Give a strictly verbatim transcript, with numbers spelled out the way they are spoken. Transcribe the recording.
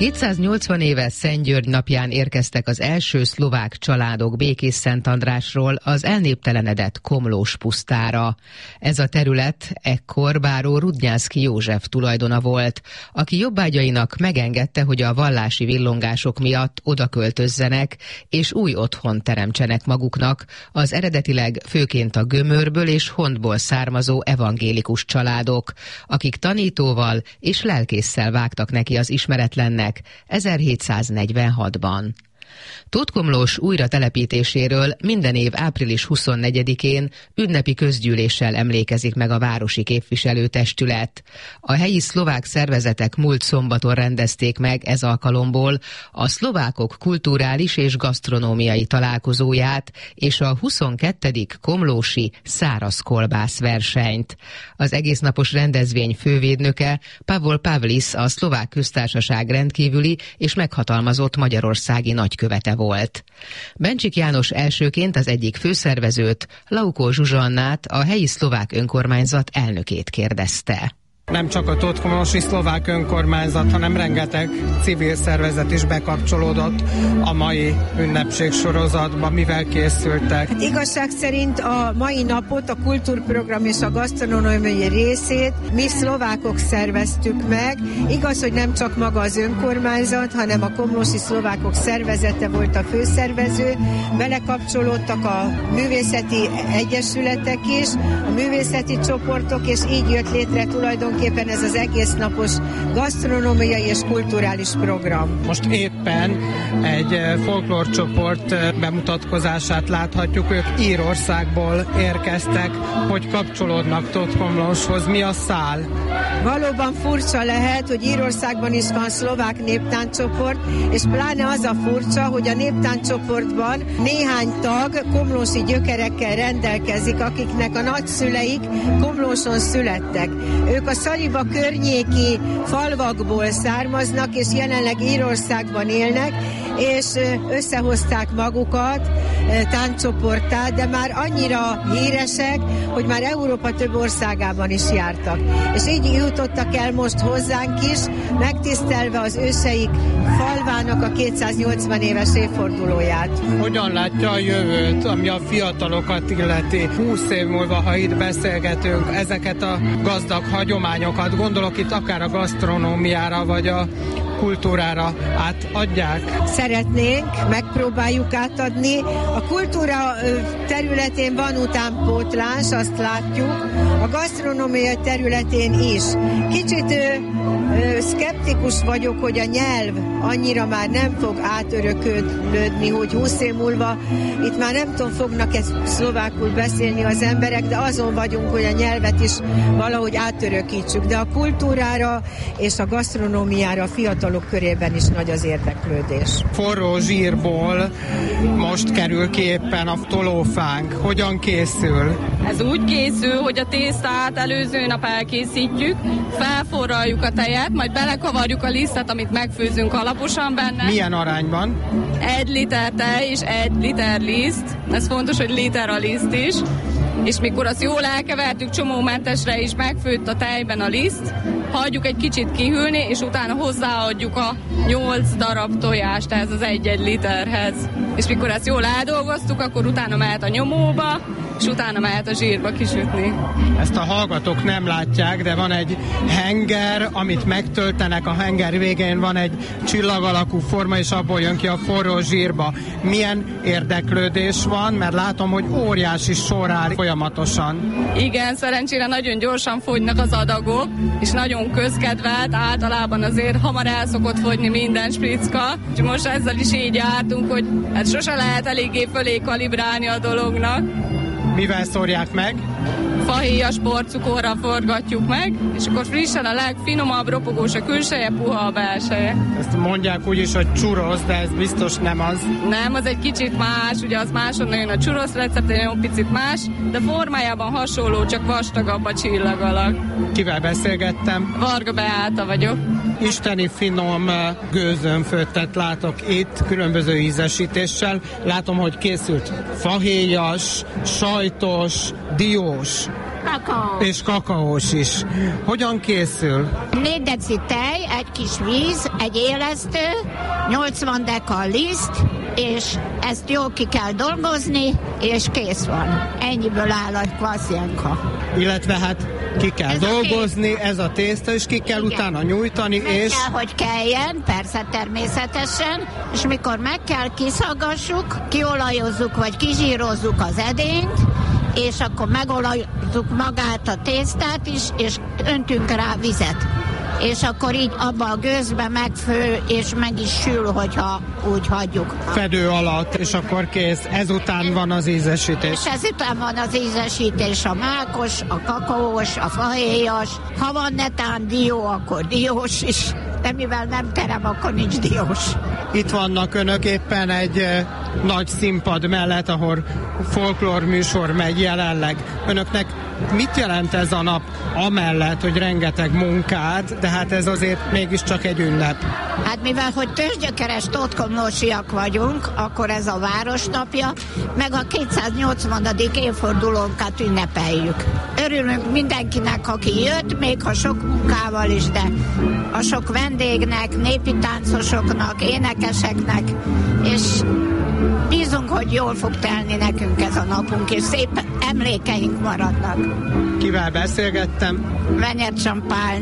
kétszáznyolcvan éve Szent György napján érkeztek az első szlovák családok Békés-Szentandrásról az elnéptelenedett Komlós pusztára. Ez a terület ekkor báró Rudnyánszky József tulajdona volt, aki jobbágyainak megengedte, hogy a vallási villongások miatt odaköltözzenek és új otthont teremtsenek maguknak az eredetileg főként a Gömörből és Hontból származó evangélikus családok, akik tanítóval és lelkésszel vágtak neki az ismeretlennek ezerhétszáznegyvenhatban. Tóth Komlós újratelepítéséről minden év április huszonnegyedikén ünnepi közgyűléssel emlékezik meg a városi képviselőtestület. A helyi szlovák szervezetek múlt szombaton rendezték meg ez alkalomból a szlovákok kulturális és gasztronómiai találkozóját és a huszonkettedik komlósi száraz kolbász versenyt. Az egésznapos rendezvény fővédnöke Pavol Pavlis, a Szlovák Köztársaság rendkívüli és meghatalmazott magyarországi nagykövete volt. Bencsik János elsőként az egyik főszervezőt, Laukó Zsuzsannát, a helyi szlovák önkormányzat elnökét kérdezte. Nem csak a Tóth Komlósi szlovák önkormányzat, hanem rengeteg civil szervezet is bekapcsolódott a mai ünnepség sorozatba. Mivel készültek? Igazság szerint a mai napot, a kultúrprogram és a gasztronómiai részét mi szlovákok szerveztük meg. Igaz, hogy nem csak maga az önkormányzat, hanem a Komlósi Szlovákok Szervezete volt a főszervező. Belekapcsolódtak a művészeti egyesületek is, a művészeti csoportok, és így jött létre tulajdonképpen Éppen ez az egész napos gasztronómiai és kulturális program. Most éppen egy folklórcsoport bemutatkozását láthatjuk. Ők Írországból érkeztek, hogy kapcsolódnak Tóth Komlóshoz. Mi a szál? Valóban furcsa lehet, hogy Írországban is van szlovák néptánccsoport, és pláne az a furcsa, hogy a néptánccsoportban néhány tag komlósi gyökerekkel rendelkezik, akiknek a nagyszüleik Komlóson születtek. Ők a Szaliba környéki falvakból származnak, és jelenleg Írországban élnek, és összehozták magukat tánccsoporttá, de már annyira híresek, hogy már Európa több országában is jártak. És így jutottak el most hozzánk is, megtisztelve az őseik falvának a kétszáznyolcvan éves évfordulóját. Hogyan látja a jövőt, ami a fiatalokat illeti? húsz év múlva, ha itt beszélgetünk, ezeket a gazdag hagyományokat, gondolok itt akár a gasztronómiára, vagy a kultúrára átadják? Szeretnénk, megpróbáljuk átadni. A kultúra területén van utánpótlás, azt látjuk, a gasztronómia területén is. Kicsit ö, ö, szkeptikus vagyok, hogy a nyelv annyira már nem fog átörökölődni, hogy húsz év múlva itt már nem tudom, fognak ezt szlovákul beszélni az emberek, de azon vagyunk, hogy a nyelvet is valahogy átörökítsük. De a kultúrára és a gasztronómiára a fiatalok körében is nagy az érdeklődés. Forró zsírból most kerül ki éppen a tolófánk. Hogyan készül? Ez úgy készül, hogy a tésztát előző nap elkészítjük, felforraljuk a tejet, majd belekavarjuk a lisztet, amit megfőzünk alaposan benne. Milyen arányban? Egy liter tej és egy liter liszt. Ez fontos, hogy liter a liszt is. És mikor azt jól elkevertük, csomómentesre is megfőtt a tejben a liszt, hagyjuk egy kicsit kihűlni, és utána hozzáadjuk a nyolc darab tojást ehhez az egy-egy literhez. És mikor ezt jól eldolgoztuk, akkor utána mehet a nyomóba, és utána mehet a zsírba kisütni. Ezt a hallgatók nem látják, de van egy henger, amit megtöltenek, a henger végén van egy csillag alakú forma, és abból jön ki a forró zsírba. Milyen érdeklődés van, mert látom, hogy óriási sor áll folyamatosan. Igen, szerencsére nagyon gyorsan fogynak az adagok, és nagyon közkedvelt, általában azért hamar el szokott fogyni minden spricka. És most ezzel is így jártunk, hogy hát sose lehet eléggé fölé kalibrálni a dolognak. Mivel szórják meg? Fahéjas porcukorra forgatjuk meg, és akkor frissen a legfinomabb, ropogós a külseje, puha a belseje. Ezt mondják úgy is, hogy churros, de ez biztos nem az. Nem, az egy kicsit más, ugye az máshonnan jön a churros recept, egy nagyon picit más, de formájában hasonló, csak vastagabb a csillag alak. Kivel beszélgettem? Varga Beáta vagyok. Isteni finom gőzönfőttet látok itt, különböző ízesítéssel. Látom, hogy készült fahéjas, sajtos, diós. kakaó. És kakaós is. Hogyan készül? négy deci tej, egy kis víz, egy élesztő, nyolcvan deka liszt, és ezt jól ki kell dolgozni, és kész van. Ennyiből áll a kvaszjenka. Illetve hát ki kell ez dolgozni, a ez a tészta, és ki kell igen. utána nyújtani, meg és... kell, hogy keljen, persze természetesen, és mikor meg kell, kiszaggassuk, kiolajozzuk, vagy kizsírozzuk az edényt, és akkor megolajozzuk magát a tésztát is, és öntünk rá vizet. És akkor így abba a gőzbe megfő, és meg is sül, hogyha úgy hagyjuk. Fedő alatt, és akkor kész. Ezután van az ízesítés. És ezután van az ízesítés, a mákos, a kakaós, a fahéjas. Ha van netán dió, akkor diós is. De mivel nem terem, akkor nincs diós. Itt vannak önök éppen egy eh, nagy színpad mellett, ahol folklór műsor megy jelenleg. Önöknek mit jelent ez a nap amellett, hogy rengeteg munkát, de hát ez azért mégiscsak egy ünnep? Hát mivel, hogy tőzsgyökeres tótkomlósiak vagyunk, akkor ez a városnapja, meg a kétszáznyolcvanadik évfordulónkat ünnepeljük. Örülünk mindenkinek, aki jött, még ha sok munkával is, de a sok vendégnek, népi táncosoknak, énekeseknek, és bízunk, hogy jól fog telni nekünk ez a napunk, és szép emlékeink maradnak. Kivel beszélgettem? Venyert Pál